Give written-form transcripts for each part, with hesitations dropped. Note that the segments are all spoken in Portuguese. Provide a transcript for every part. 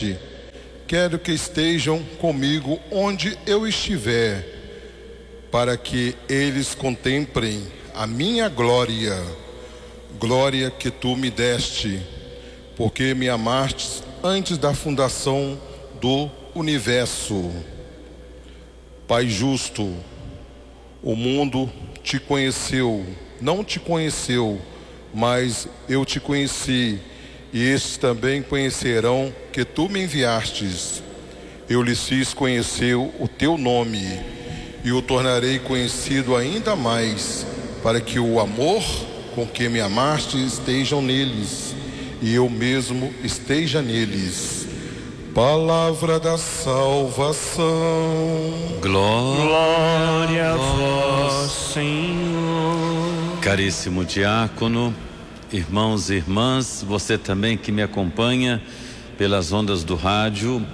deste, quero que estejam comigo onde eu estiver, para que eles contemplem a minha glória, glória que tu me deste, porque me amaste antes da fundação do universo. Pai justo, o mundo te conheceu, não te conheceu, mas eu te conheci, e estes também conhecerão que tu me enviastes. Eu lhes fiz conhecer o teu nome, e o tornarei conhecido ainda mais, para que o amor com que me amaste estejam neles, e eu mesmo esteja neles. Palavra da salvação. Glória a vós, Senhor. Caríssimo diácono, irmãos e irmãs, você também que me acompanha pelas ondas do rádio,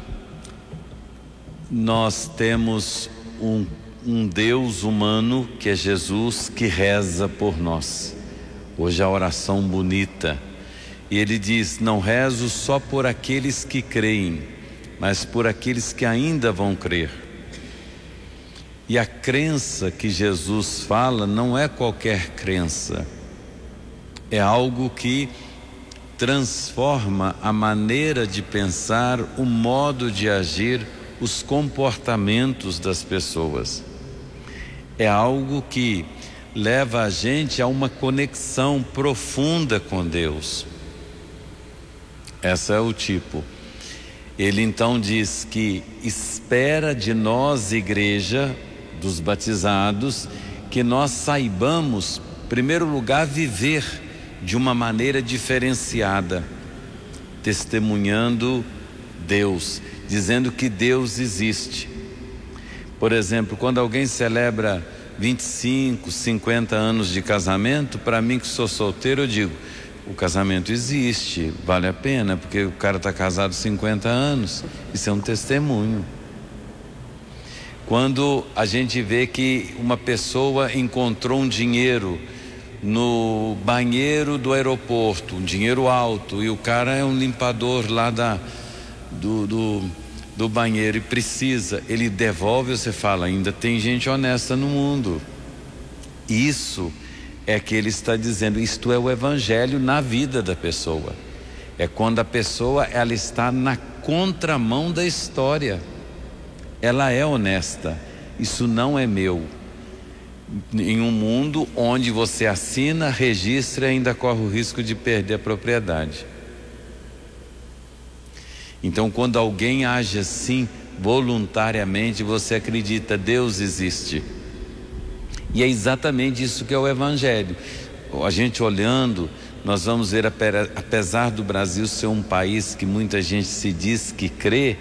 nós temos um Deus humano, que é Jesus, que reza por nós. Hoje a oração bonita, e ele diz: não rezo só por aqueles que creem, mas por aqueles que ainda vão crer. E a crença que Jesus fala não é qualquer crença, é algo que transforma a maneira de pensar, o modo de agir, os comportamentos das pessoas. É algo que leva a gente a uma conexão profunda com Deus. Esse é o tipo. Ele então diz que espera de nós, igreja, dos batizados, que nós saibamos, em primeiro lugar, viver de uma maneira diferenciada, testemunhando Deus, dizendo que Deus existe. Por exemplo, quando alguém celebra 25, 50 anos de casamento, para mim que sou solteiro, eu digo: o casamento existe, vale a pena, porque o cara está casado 50 anos, isso é um testemunho. Quando a gente vê que uma pessoa encontrou um dinheiro no banheiro do aeroporto, um dinheiro alto, e o cara é um limpador lá do banheiro e precisa, ele devolve, você fala: ainda tem gente honesta no mundo. Isso é que ele está dizendo, isto é o evangelho na vida da pessoa. É quando a pessoa, ela está na contramão da história, ela é honesta. Isso não é meu. Em um mundo onde você assina, registra e ainda corre o risco de perder a propriedade. Então, quando alguém age assim, voluntariamente, você acredita: Deus existe. E é exatamente isso que é o evangelho. A gente olhando, nós vamos ver, apesar do Brasil ser um país que muita gente se diz que crê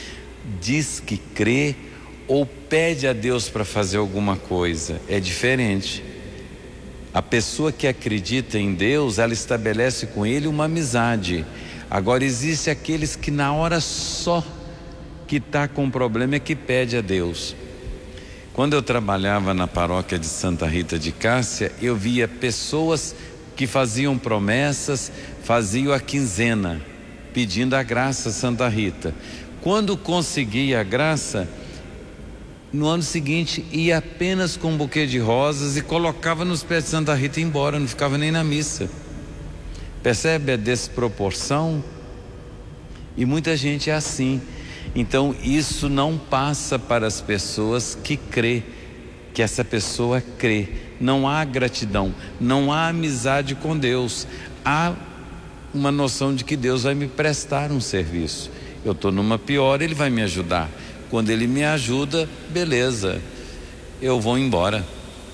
ou pede a Deus para fazer alguma coisa, é diferente. A pessoa que acredita em Deus, ela estabelece com Ele uma amizade. Agora, existe aqueles que na hora só que está com problema é que pede a Deus. Quando eu trabalhava na paróquia de Santa Rita de Cássia, eu via pessoas que faziam promessas, faziam a quinzena, pedindo a graça a Santa Rita. Quando conseguia a graça, no ano seguinte ia apenas com um buquê de rosas e colocava nos pés de Santa Rita e ia embora, não ficava nem na missa. Percebe a desproporção? E muita gente é assim. Então isso não passa para as pessoas que crê, que essa pessoa crê. Não há gratidão, não há amizade com Deus. Há uma noção de que Deus vai me prestar um serviço. Eu estou numa pior, Ele vai me ajudar. Quando Ele me ajuda, beleza, eu vou embora.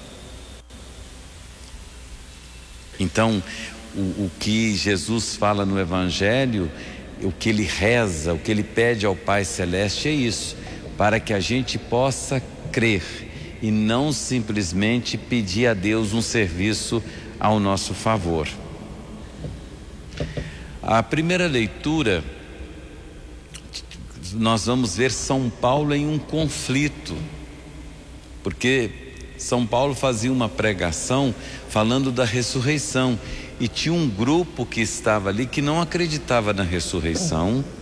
Então, o que Jesus fala no Evangelho, o que Ele reza, o que Ele pede ao Pai Celeste é isso, para que a gente possa crer e não simplesmente pedir a Deus um serviço ao nosso favor. A primeira leitura, nós vamos ver São Paulo em um conflito, porque São Paulo fazia uma pregação falando da ressurreição, e tinha um grupo que estava ali que não acreditava na ressurreição,